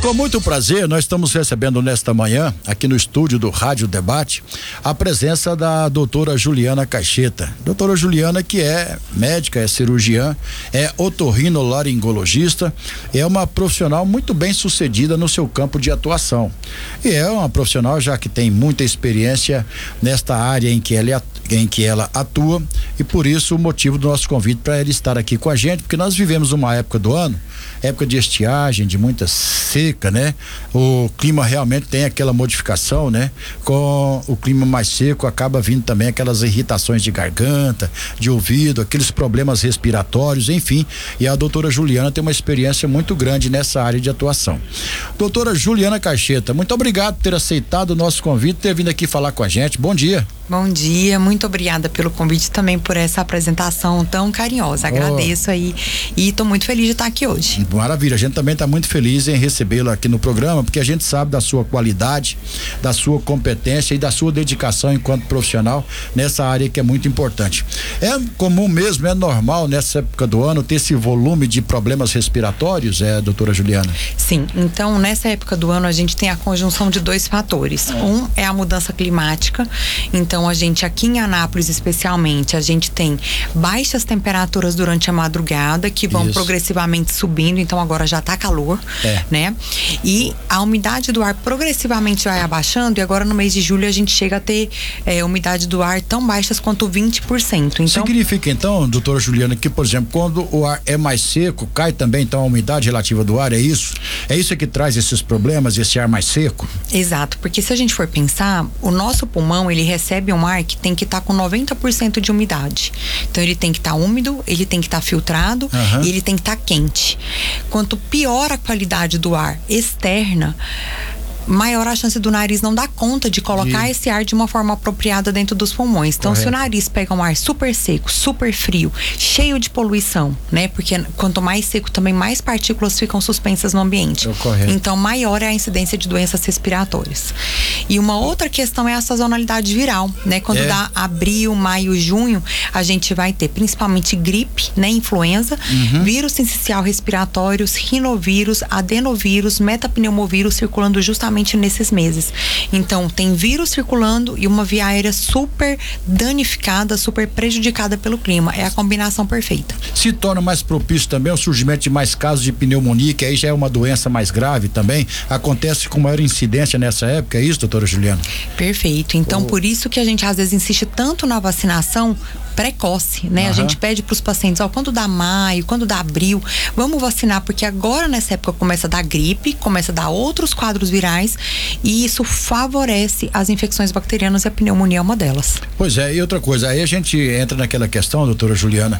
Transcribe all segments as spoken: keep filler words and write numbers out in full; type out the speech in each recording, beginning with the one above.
Com muito prazer, nós estamos recebendo nesta manhã, aqui no estúdio do Rádio Debate, a presença da doutora Juliana Caixeta. Doutora Juliana, que é médica, é cirurgiã, é otorrinolaringologista, é uma profissional muito bem sucedida no seu campo de atuação. E é uma profissional já que tem muita experiência nesta área em que ela, em que ela atua, e por isso o motivo do nosso convite para ela estar aqui com a gente, porque nós vivemos uma época do ano, época de estiagem, de muita seca, né? O clima realmente tem aquela modificação, né? Com o clima mais seco acaba vindo também aquelas irritações de garganta, de ouvido, aqueles problemas respiratórios, enfim, e a doutora Juliana tem uma experiência muito grande nessa área de atuação. Doutora Juliana Caixeta, muito obrigado por ter aceitado o nosso convite, ter vindo aqui falar com a gente. Bom dia. Bom dia, muito obrigada pelo convite, também por essa apresentação tão carinhosa. Agradeço oh. aí e estou muito feliz de estar aqui hoje. Maravilha, a gente também está muito feliz em recebê-lo aqui no programa, porque a gente sabe da sua qualidade, da sua competência e da sua dedicação enquanto profissional nessa área que é muito importante. É comum mesmo, é normal nessa época do ano ter esse volume de problemas respiratórios, é, doutora Juliana? Sim, então nessa época do ano a gente tem a conjunção de dois fatores. Um é a mudança climática, então Então, a gente aqui em Anápolis, especialmente, a gente tem baixas temperaturas durante a madrugada, que vão Isso. progressivamente subindo, então agora já tá calor, é. né? E a umidade do ar progressivamente vai abaixando, e agora no mês de julho a gente chega a ter é, umidade do ar tão baixas quanto vinte por cento. Então, significa então, doutora Juliana, que, por exemplo, quando o ar é mais seco, cai também então a umidade relativa do ar, é isso? É isso que traz esses problemas, esse ar mais seco? Exato, porque se a gente for pensar, o nosso pulmão, ele recebe um ar que tem que estar tá com noventa por cento de umidade. Então ele tem que estar tá úmido, ele tem que estar tá filtrado uhum. e ele tem que estar tá quente. Quanto pior a qualidade do ar externa, maior a chance do nariz não dar conta de colocar e... esse ar de uma forma apropriada dentro dos pulmões. Então, Correto. se o nariz pega um ar super seco, super frio, cheio de poluição, né? Porque quanto mais seco, também mais partículas ficam suspensas no ambiente. É então, maior é a incidência de doenças respiratórias. E uma outra questão é a sazonalidade viral, né? Quando é. dá abril, maio, junho, a gente vai ter principalmente gripe, né? Influenza, uhum. vírus sincicial respiratórios, rinovírus, adenovírus, metapneumovírus circulando justamente nesses meses. Então, tem vírus circulando e uma via aérea super danificada, super prejudicada pelo clima. É a combinação perfeita. Se torna mais propício também o surgimento de mais casos de pneumonia, que aí já é uma doença mais grave também. Acontece com maior incidência nessa época, é isso, doutora Juliana? Perfeito. Então, oh. por isso que a gente às vezes insiste tanto na vacinação precoce, né? Uhum. A gente pede para os pacientes, ó, quando dá maio, quando dá abril, vamos vacinar, porque agora nessa época começa a dar gripe, começa a dar outros quadros virais, e isso favorece as infecções bacterianas, e a pneumonia é uma delas. Pois é, e outra coisa, aí a gente entra naquela questão, doutora Juliana,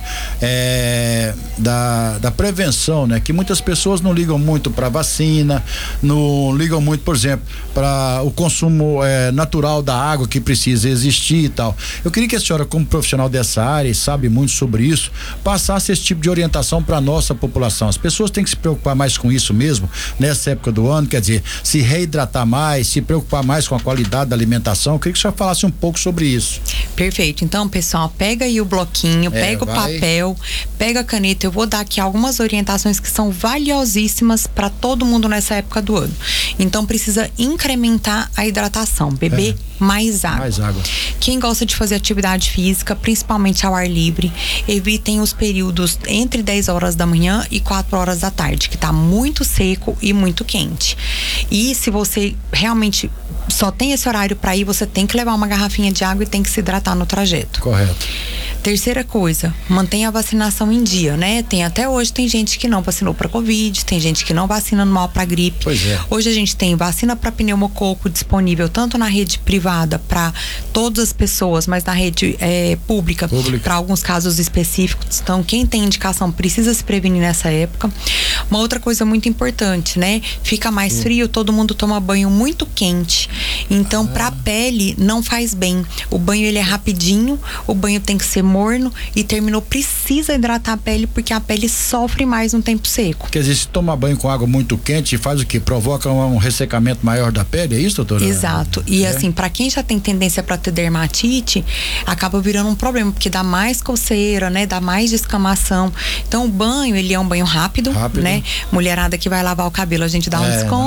é, da, da prevenção, né? Que muitas pessoas não ligam muito para vacina, não ligam muito, por exemplo, para o consumo é, natural da água que precisa existir e tal. Eu queria que a senhora, como profissional dessa área e sabe muito sobre isso, passasse esse tipo de orientação para nossa população. As pessoas têm que se preocupar mais com isso mesmo nessa época do ano, quer dizer, se reidratar mais, se preocupar mais com a qualidade da alimentação. Eu queria que o senhor falasse um pouco sobre isso. Perfeito. Então, pessoal, pega aí o bloquinho, é, pega vai. o papel, pega a caneta. Eu vou dar aqui algumas orientações que são valiosíssimas para todo mundo nessa época do ano. Então, precisa incrementar a hidratação, beber é. mais água. Mais água. Quem gosta de fazer atividade física, principalmente ao ar livre, evitem os períodos entre dez horas da manhã e quatro horas da tarde, que está muito seco e muito quente. E se você realmente só tem esse horário para ir, você tem que levar uma garrafinha de água e tem que se hidratar no trajeto. Correto. Terceira coisa, mantenha a vacinação em dia, né? Tem até hoje, tem gente que não vacinou para Covid, tem gente que não vacina normal para gripe. Pois é. Hoje a gente tem vacina para pneumococo disponível tanto na rede privada para todas as pessoas, mas na rede é, pública, pública. para alguns casos específicos. Então, quem tem indicação precisa se prevenir nessa época. Uma outra coisa muito importante, né? Fica mais hum. frio, todo mundo toma banho muito quente. Então, ah. para a pele não faz bem. O banho ele é rapidinho, o banho tem que ser morno e terminou, precisa hidratar a pele, porque a pele sofre mais no tempo seco. Quer dizer, se tomar banho com água muito quente, faz o que? Provoca um, um ressecamento maior da pele, é isso, doutora? Exato. E é. assim, para quem já tem tendência para ter dermatite, acaba virando um problema, porque dá mais coceira, né? Dá mais descamação. Então, o banho, ele é um banho rápido, rápido. né? Mulherada que vai lavar o cabelo, a gente dá um é, desconto.